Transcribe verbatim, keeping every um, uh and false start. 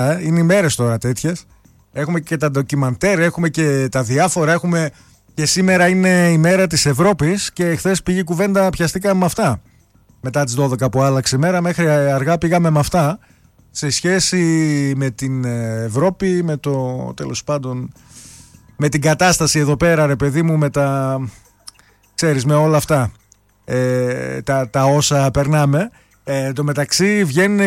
Είναι ημέρες τώρα τέτοιες. Έχουμε και τα ντοκιμαντέρ, έχουμε και τα διάφορα. Έχουμε και σήμερα είναι η μέρα της Ευρώπης και χθες πήγε κουβέντα, πιαστήκαμε με αυτά. Μετά τις δώδεκα που άλλαξε η μέρα, μέχρι αργά πήγαμε με αυτά. Σε σχέση με την Ευρώπη, με το τέλος πάντων, με την κατάσταση εδώ πέρα, ρε παιδί μου, με τα, ξέρεις, με όλα αυτά, ε, τα, τα όσα περνάμε. Ε, το μεταξύ βγαίνουν